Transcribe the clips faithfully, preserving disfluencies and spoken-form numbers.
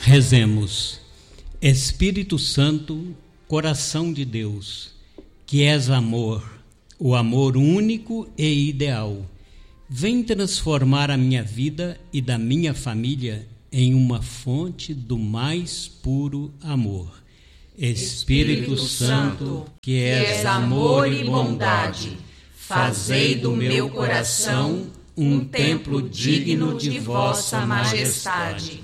Rezemos. Espírito Santo, coração de Deus, que és amor, o amor único e ideal, vem transformar a minha vida e da minha família em uma fonte do mais puro amor. Espírito Santo, que és amor e bondade, fazei do meu coração um templo digno de vossa majestade.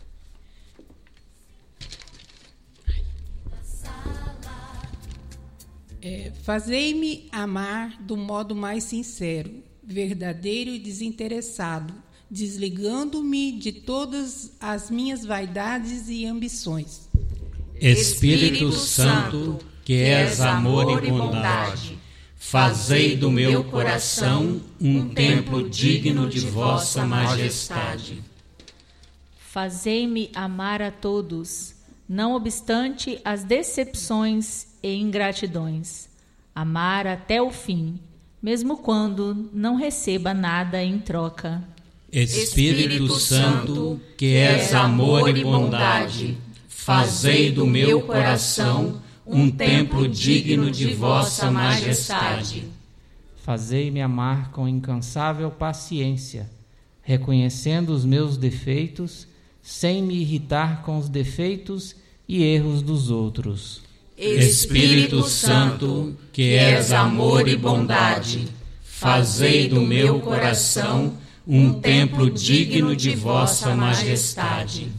É, fazei-me amar do modo mais sincero, verdadeiro e desinteressado, desligando-me de todas as minhas vaidades e ambições. Espírito Santo, que és amor e bondade, fazei do meu coração um templo digno de vossa majestade. Fazei-me amar a todos, não obstante as decepções e ingratidões, amar até o fim, mesmo quando não receba nada em troca. Espírito Santo, que és amor e bondade, fazei do meu coração um templo digno de vossa majestade. Fazei-me amar com incansável paciência, reconhecendo os meus defeitos, sem me irritar com os defeitos e erros dos outros. Espírito Santo, que és amor e bondade, fazei do meu coração um templo digno de vossa majestade.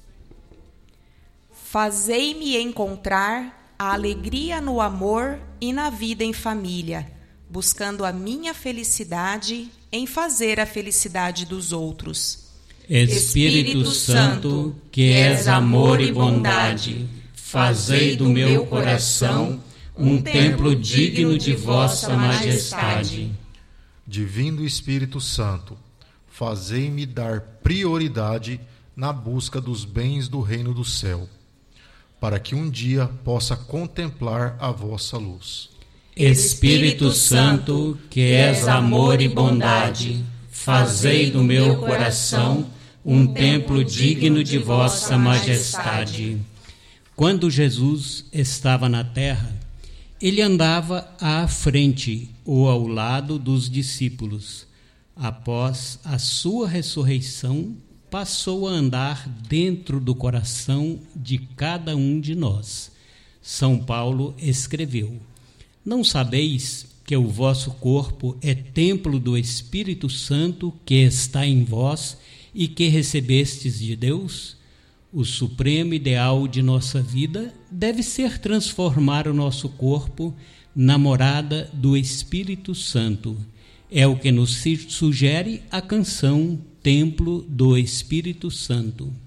Fazei-me encontrar a alegria no amor e na vida em família, buscando a minha felicidade em fazer a felicidade dos outros. Espírito Santo, que és amor e bondade, fazei do meu coração um templo digno de vossa majestade. Divino Espírito Santo, fazei-me dar prioridade na busca dos bens do reino do céu, para que um dia possa contemplar a vossa luz. Espírito Santo, que és amor e bondade, fazei do meu coração um templo digno de vossa majestade. Quando Jesus estava na terra, ele andava à frente ou ao lado dos discípulos. Após a sua ressurreição, passou a andar dentro do coração de cada um de nós. São Paulo escreveu: não sabeis que o vosso corpo é templo do Espírito Santo que está em vós e que recebestes de Deus? O supremo ideal de nossa vida deve ser transformar o nosso corpo na morada do Espírito Santo. É o que nos sugere a canção Templo do Espírito Santo.